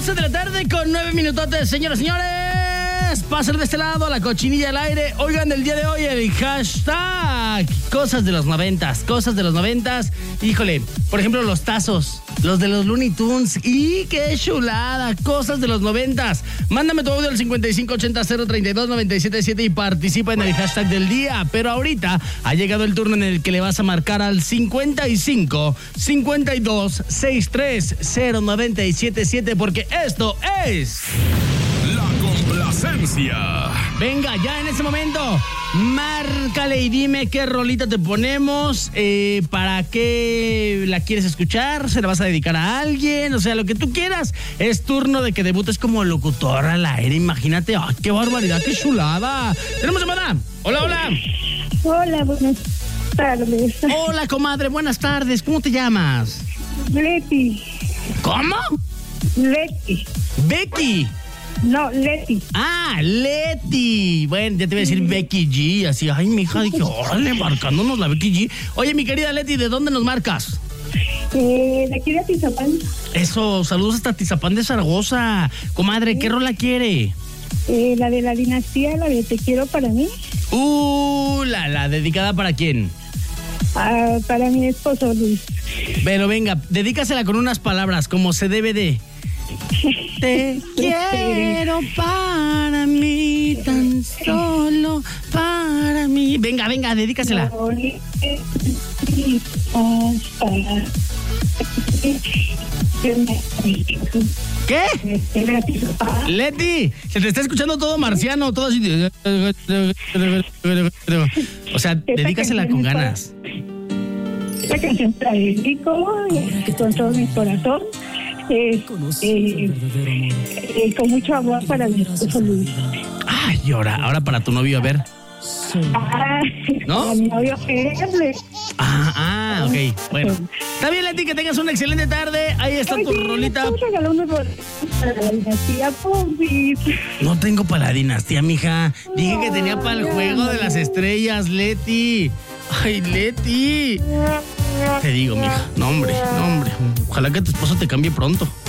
12 de la tarde con 9 minutotes, señoras y señores. Pasen de este lado a la cochinilla al aire. Oigan, el día de hoy el hashtag cosas de los 90s, cosas de los 90s. Híjole, por ejemplo, los tazos, los de los Looney Tunes. ¡Y qué chulada! Cosas de los 90s. Mándame tu audio al 5580-032-977 y participa en el hashtag del día. Pero ahorita ha llegado el turno en el que le vas a marcar al 55-52-63-0977 porque esto es... La complacencia. Venga, ya en ese momento, márcale y dime qué rolita te ponemos, para qué la quieres escuchar, se la vas a dedicar a alguien, o sea, lo que tú quieras. Es turno de que debutes como locutor al aire, imagínate. ¡Ay, qué barbaridad, qué chulada! ¡Tenemos llamada! ¡Hola, hola! Hola, buenas tardes. Hola, comadre, buenas tardes. ¿Cómo te llamas? Leti. ¿Cómo? Leti. Becky. No, Leti. Ah, Leti. Bueno, ya te voy a decir Becky G. Así, ay, mija, dije, órale, marcándonos la Becky G. Oye, mi querida Leti, ¿de dónde nos marcas? De aquí de Atizapán. Eso, saludos hasta Atizapán de Zaragoza. Comadre, ¿qué rola quiere? La de la dinastía, la de Te quiero para mí. La dedicada para quién? Para mi esposo Luis. Pero venga, dedícasela con unas palabras, como se debe de. Te quiero para mí, tan solo para mí. Venga, venga, dedícasela. ¿Qué? Leti, se te está escuchando todo marciano, todo así. O sea, dedícasela con ganas. Esta canción la dedico con todo mi corazón. Con mucho amor para mi esposo Luis. Ay, y ahora para tu novio, a ver. ¿No? Para mi novio ok. Bueno. Está bien, Leti, que tengas una excelente tarde. Ahí está tu rolita. Para la dinastía, Pompis. No tengo para la dinastía, mija. Dije que tenía para el juego de las estrellas, Leti. Ay, Leti. Te digo, mija. No, hombre. Ojalá que tu esposo te cambie pronto.